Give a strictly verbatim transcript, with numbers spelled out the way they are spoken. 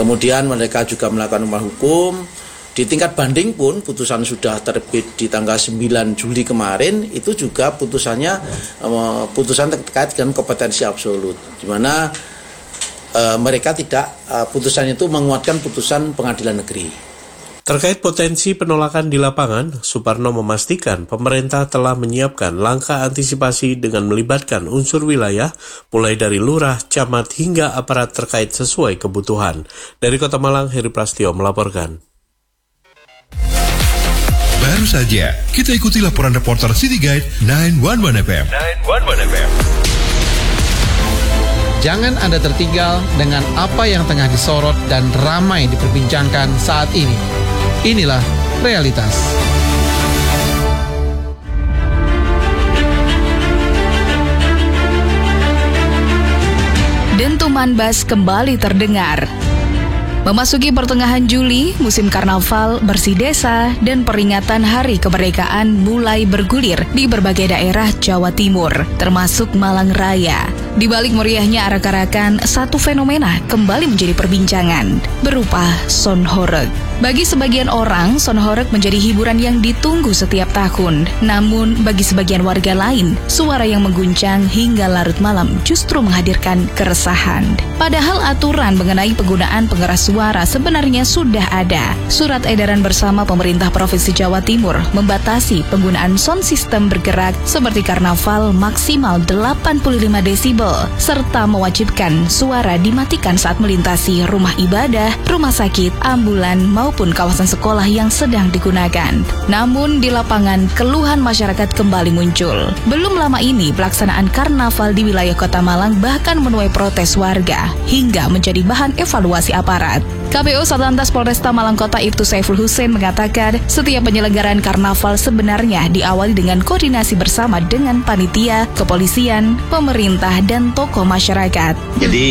Kemudian mereka juga melakukan upaya hukum. Di tingkat banding pun putusan sudah terbit di tanggal sembilan Juli kemarin, itu juga putusannya putusan terkait dengan kompetensi absolut, di mana e, mereka tidak e, putusan itu menguatkan putusan pengadilan negeri. Terkait potensi penolakan di lapangan, Suparno memastikan pemerintah telah menyiapkan langkah antisipasi dengan melibatkan unsur wilayah, mulai dari lurah, camat, hingga aparat terkait sesuai kebutuhan. Dari Kota Malang, Heri Prastio melaporkan. Baru saja kita ikuti laporan reporter City Guide sembilan satu satu F M. sembilan satu satu F M. Jangan Anda tertinggal dengan apa yang tengah disorot dan ramai diperbincangkan saat ini. Inilah realitas. Dentuman bas kembali terdengar. Memasuki pertengahan Juli, musim karnaval, bersih desa, dan peringatan Hari Kemerdekaan mulai bergulir di berbagai daerah Jawa Timur, termasuk Malang Raya. Di balik meriahnya arak-arakan, satu fenomena kembali menjadi perbincangan, berupa sonhoreg. Bagi sebagian orang, sonhoreg menjadi hiburan yang ditunggu setiap tahun. Namun, bagi sebagian warga lain, suara yang mengguncang hingga larut malam justru menghadirkan keresahan. Padahal aturan mengenai penggunaan pengeras suara sebenarnya sudah ada. Surat edaran bersama pemerintah Provinsi Jawa Timur membatasi penggunaan sound system bergerak seperti karnaval maksimal delapan puluh lima desibel, serta mewajibkan suara dimatikan saat melintasi rumah ibadah, rumah sakit, ambulan, maupun kawasan sekolah yang sedang digunakan. Namun di lapangan, keluhan masyarakat kembali muncul. Belum lama ini, pelaksanaan karnaval di wilayah Kota Malang bahkan menuai protes warga, hingga menjadi bahan evaluasi aparat. K P U Satlantas Polresta Malang Kota Ibtu Saiful Hussein mengatakan setiap penyelenggaraan karnaval sebenarnya diawali dengan koordinasi bersama dengan panitia, kepolisian, pemerintah, dan tokoh masyarakat. Jadi